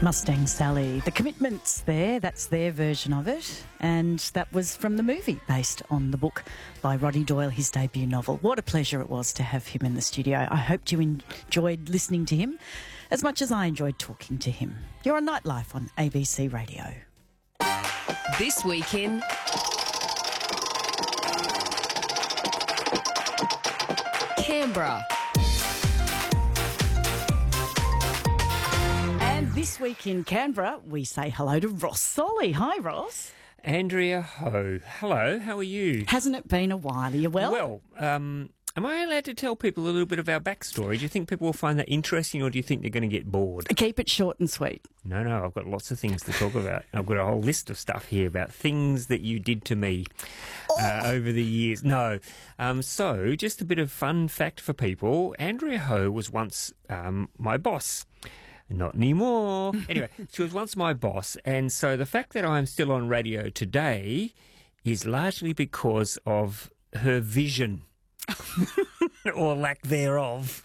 Mustang Sally. The Commitments there, that's their version of it. And that was from the movie based on the book by Rodney Doyle, his debut novel. What a pleasure it was to have him in the studio. I hope you enjoyed listening to him as much as I enjoyed talking to him. You're on Nightlife on ABC Radio. This weekend, Canberra. This week in Canberra, we say hello to Ross Solly. Hi, Ross. Andrea Ho. Hello, how are you? Hasn't it been a while? Are you well? Well, am I allowed to tell people a little bit of our backstory? Do you think people will find that interesting, or do you think they're going to get bored? Keep it short and sweet. No, I've got lots of things to talk about. I've got a whole list of stuff here about things that you did to me over the years. No. So, just a bit of fun fact for people. Andrea Ho was once my boss. Not anymore. Anyway, she was once my boss, and so the fact that I'm still on radio today is largely because of her vision. Or lack thereof.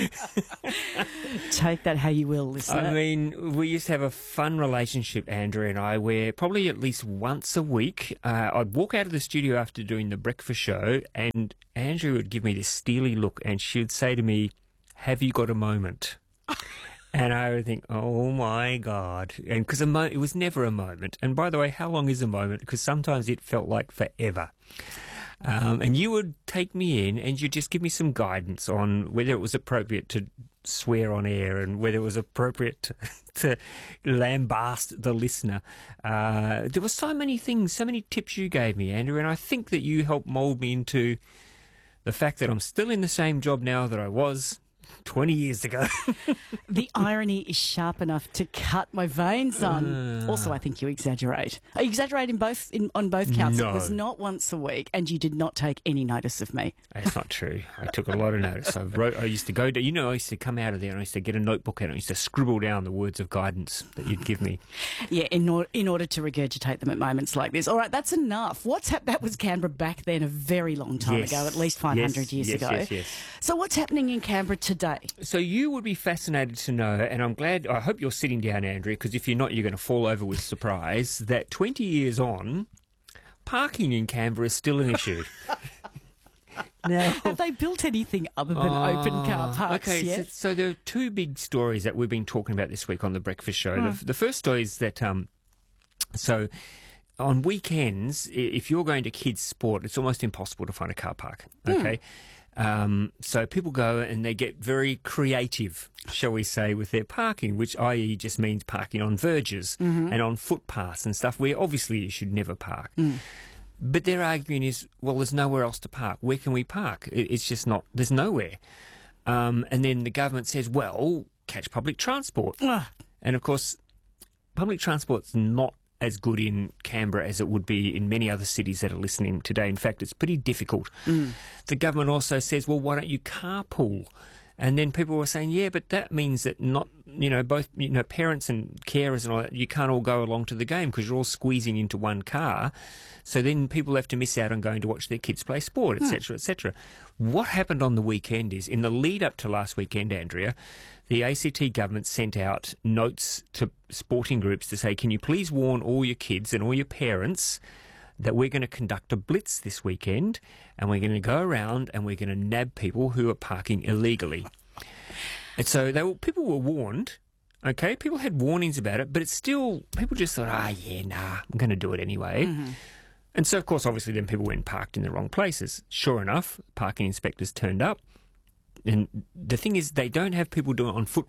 Take that how you will, listener. I mean, we used to have a fun relationship, Andrea and I, where probably at least once a week, I'd walk out of the studio after doing the breakfast show, and Andrea would give me this steely look, and she would say to me, "Have you got a moment?" And I would think, oh, my God. And because it was never a moment. And by the way, how long is a moment? Because sometimes it felt like forever. And you would take me in and you'd just give me some guidance on whether it was appropriate to swear on air and whether it was appropriate to lambast the listener. There were so many things, so many tips you gave me, Andrew, and I think that you helped mould me into the fact that I'm still in the same job now that I was 20 years ago. The irony is sharp enough to cut my veins on. Also, I think you exaggerate. Are you exaggerating on both counts? No. It was not once a week, and you did not take any notice of me. That's not true. I took a lot of notice. I used to go to, I used to come out of there and I used to get a notebook out and I used to scribble down the words of guidance that you'd give me. Yeah, in order to regurgitate them at moments like this. All right, that's enough. That was Canberra back then, a very long time ago, at least 500 years ago. Yes. So what's happening in Canberra today? So you would be fascinated to know, and I hope you're sitting down, Andrea, because if you're not, you're going to fall over with surprise, that 20 years on, parking in Canberra is still an issue. Now, have they built anything other than open car parks yet? So there are two big stories that we've been talking about this week on the breakfast show. The first story is that, so on weekends, if you're going to kids' sport, it's almost impossible to find a car park, okay? So people go and they get very creative, shall we say, with their parking, which i.e. just means parking on verges and on footpaths and stuff where obviously you should never park. But their argument is, well, there's nowhere else to park. Where can we park? It's just not, there's nowhere. And then the government says, well, catch public transport. And of course, public transport's not as good in Canberra as it would be in many other cities that are listening today. In fact, it's pretty difficult. The government also says, well, why don't you carpool? And then people were saying, yeah, but that means that not, both, parents and carers and all that, you can't all go along to the game because you're all squeezing into one car. So then people have to miss out on going to watch their kids play sport, etc., etc. What happened on the weekend is, in the lead up to last weekend, Andrea, the ACT government sent out notes to sporting groups to say, can you please warn all your kids and all your parents that we're going to conduct a blitz this weekend and we're going to go around and we're going to nab people who are parking illegally. And so people were warned, okay? People had warnings about it, but it's still, people just thought, I'm going to do it anyway. And so, of course, obviously then people went and parked in the wrong places. Sure enough, parking inspectors turned up. And the thing is, they don't have people doing it on